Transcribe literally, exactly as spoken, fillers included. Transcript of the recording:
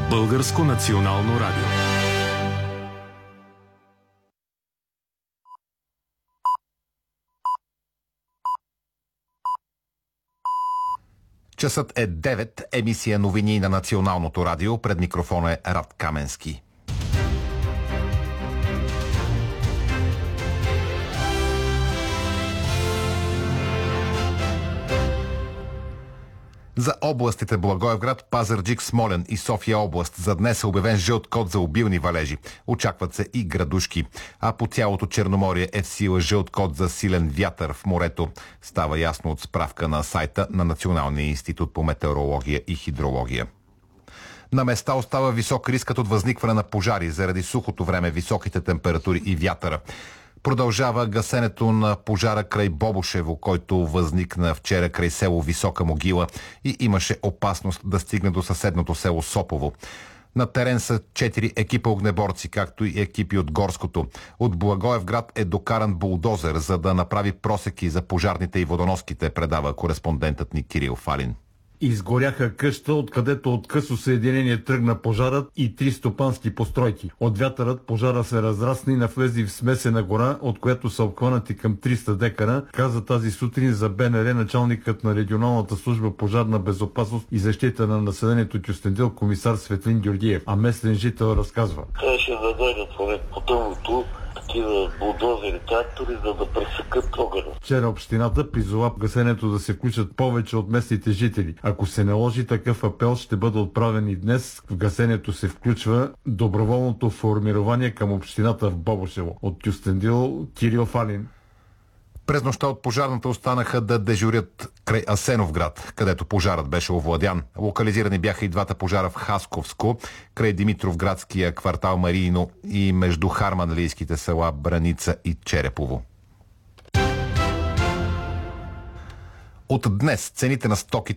Българско национално радио. Часът е девет, емисия новини на Националното радио. Пред микрофона е Рад Каменски. За областите Благоевград, Пазарджик, Смолян и София област за днес е обявен жълт код за обилни валежи. Очакват се и градушки. А по цялото Черноморие е в сила жълт код за силен вятър в морето. Става ясно от справка на сайта на Националния институт по метеорология и хидрология. На места остава висок рискът от възникване на пожари заради сухото време, високите температури и вятъра. Продължава гасенето на пожара край Бобошево, който възникна вчера край село Висока могила и имаше опасност да стигне до съседното село Сопово. На терен са четири екипа огнеборци, както и екипи от Горското. От Благоевград е докаран булдозер, за да направи просеки за пожарните и водоноските, предава кореспондентът ни Кирил Фалин. Изгоряха къща, откъдето от късо съединение тръгна пожарът и три стопански постройки. От вятърът пожара се разрасна и навлезе в смесена гора, от която са обхванати към триста декара, каза тази сутрин за БНР началникът на регионалната служба пожарна безопасност и защита на населението Кюстендил комисар Светлин Георгиев, а местен жител разказва. Трябваше да дойдат по дъното такива булдозери, трактори, за да пресекат огъня. Вчера общината призова гасенето да се включат повече от местните жители. Ако се наложи, такъв апел ще бъде отправен и днес. В гасенето се включва доброволното формирование към общината в Бобошево. От Кюстендил, Кирил Фалин. През нощта от пожарната останаха да дежурят край Асеновград, където пожарът беше овладян. Локализирани бяха и двата пожара в Хасковско, край Димитровградския квартал Мариино и между харманлийските села Браница и Черепово. От днес цените на стоките